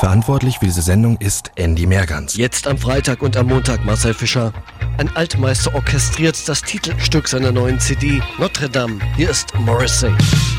Verantwortlich für diese Sendung ist Andy Mergans. Jetzt am Freitag und am Montag Marcel Fischer. Ein Altmeister orchestriert das Titelstück seiner neuen CD Notre Dame. Hier ist Morrissey.